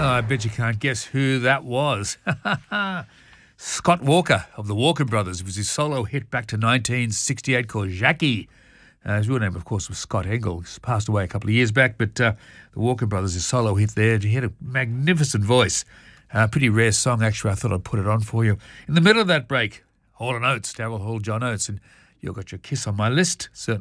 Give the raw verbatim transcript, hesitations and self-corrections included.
Oh, I bet you can't guess who that was. Scott Walker of the Walker Brothers. It was his solo hit back to nineteen sixty-eight called Jackie. Uh, his real name, of course, was Scott Engel. He's passed away a couple of years back, but uh, the Walker Brothers, his solo hit there. He had a magnificent voice. Uh, pretty rare song, actually. I thought I'd put it on for you. In the middle of that break, Hall and Oates, Daryl Hall, John Oates, and you've got your Kiss on my list, certainly.